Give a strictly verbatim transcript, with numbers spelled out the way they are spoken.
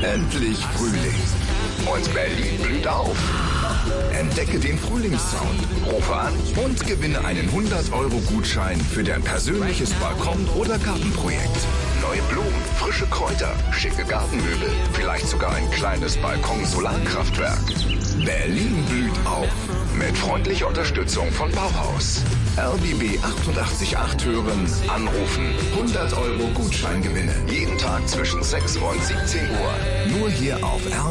Endlich Frühling. Und Berlin blüht auf. Entdecke den Frühlingssound, rufe an und gewinne einen hundert Euro Gutschein für dein persönliches Balkon- oder Gartenprojekt. Neue Blumen, frische Kräuter, schicke Gartenmöbel, vielleicht sogar ein kleines Balkon-Solarkraftwerk. Berlin blüht auf. Mit freundlicher Unterstützung von Bauhaus. R B B achtundachtzig Komma acht hören, anrufen, hundert Euro Gutschein gewinnen. Jeden Tag zwischen sechs und siebzehn Uhr. Nur hier auf R